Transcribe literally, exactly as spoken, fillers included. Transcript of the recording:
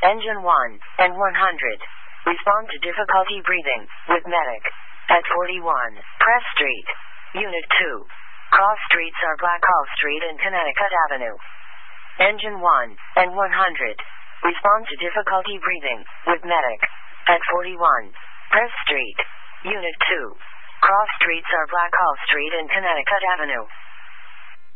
Engine one and one hundred. Respond to difficulty breathing with medic. At forty-one, press street. Unit two. Cross streets are Blackhall Street and Connecticut Avenue. Engine one and one hundred. Respond to difficulty breathing with medic. At forty-one, press street. Unit two. Cross streets are Blackhall Street and Connecticut Avenue.